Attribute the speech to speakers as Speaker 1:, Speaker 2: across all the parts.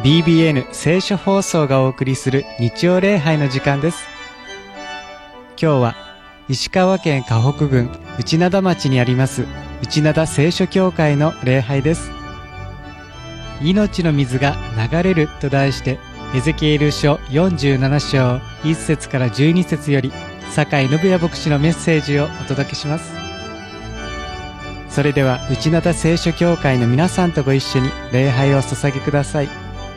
Speaker 1: BBN 聖書放送がお送りする日曜礼拝の時間です。今日は石川県河北郡内灘町にあります内灘聖書教会の礼拝です。命の水が流れると題してエゼキエル書47章1節から12節より酒井信也牧師のメッセージをお届けします。それでは内灘聖書教会の皆さんとご一緒に礼拝をお捧げください。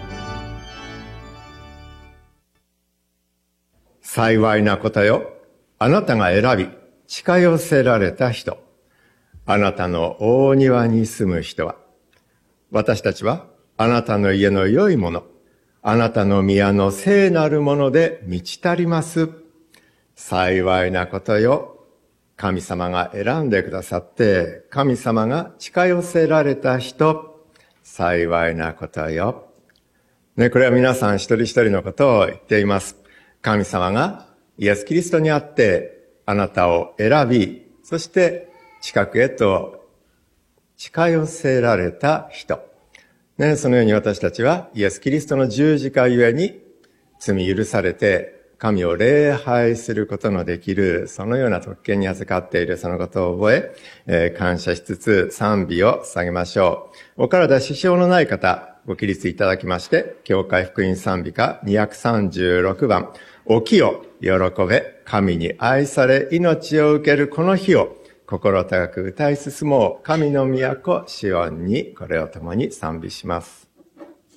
Speaker 2: 幸いなことよ。あなたが選び、近寄せられた人。あなたの大庭に住む人は。私たちはあなたの家の良いもの、あなたの宮の聖なるもので満ち足ります。幸いなことよ。神様が選んでくださって、神様が近寄せられた人。幸いなことよ。ね、これは皆さん一人一人のことを言っています。神様がイエス・キリストにあってあなたを選び、そして近くへと近寄せられた人。ね、そのように私たちはイエス・キリストの十字架ゆえに罪許されて神を礼拝することのできる、そのような特権に預かっている、そのことを覚え、感謝しつつ賛美を捧げましょう。お体支障のない方、ご起立いただきまして、教会福音賛美歌236番、起きよ、喜べ、神に愛され、命を受けるこの日を、心高く歌い進もう、神の都、シオンに、これを共に賛美します。